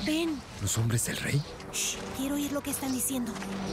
Ven. ¿Los hombres del rey? Shh, quiero oír lo que están diciendo.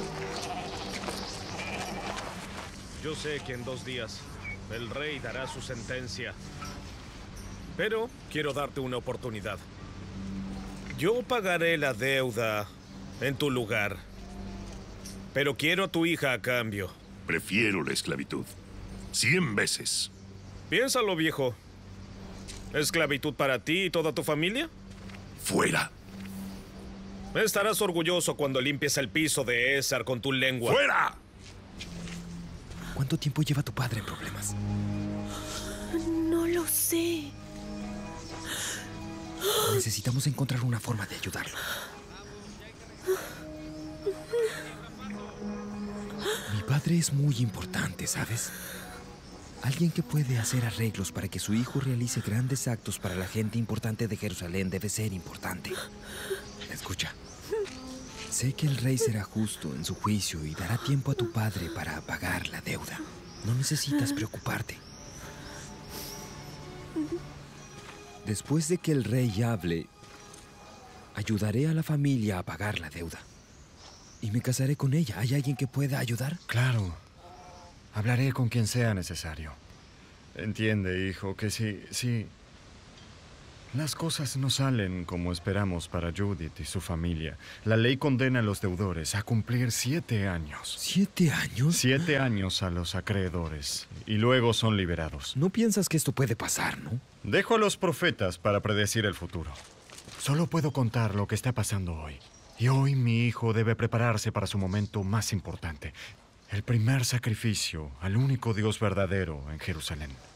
Yo sé que en 2 días el rey dará su sentencia. Pero quiero darte una oportunidad. Yo pagaré la deuda en tu lugar. Pero quiero a tu hija a cambio. Prefiero la esclavitud. 100 veces. Piénsalo, viejo. ¿Esclavitud para ti y toda tu familia? ¡Fuera! Estarás orgulloso cuando limpies el piso de Ésar con tu lengua. ¡Fuera! ¿Cuánto tiempo lleva tu padre en problemas? No lo sé. Necesitamos encontrar una forma de ayudarlo. Mi padre es muy importante, ¿sabes? Alguien que puede hacer arreglos para que su hijo realice grandes actos para la gente importante de Jerusalén debe ser importante. Escucha. Sé que el rey será justo en su juicio y dará tiempo a tu padre para pagar la deuda. No necesitas preocuparte. Después de que el rey hable, ayudaré a la familia a pagar la deuda. Y me casaré con ella. ¿Hay alguien que pueda ayudar? Claro. Hablaré con quien sea necesario. Entiende, hijo, que si las cosas no salen como esperamos para Judith y su familia, la ley condena a los deudores a cumplir 7 años. ¿7 años? 7 años a los acreedores y luego son liberados. No piensas que esto puede pasar, ¿no? Dejo a los profetas para predecir el futuro. Solo puedo contar lo que está pasando hoy. Y hoy mi hijo debe prepararse para su momento más importante. El primer sacrificio al único Dios verdadero en Jerusalén.